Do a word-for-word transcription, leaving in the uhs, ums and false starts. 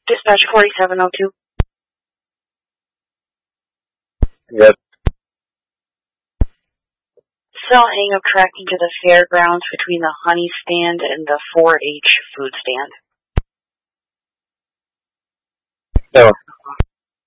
Dispatch forty-seven oh two. Yes. Saw hang-up tracking to the fairgrounds between the honey stand and the four H food stand. No.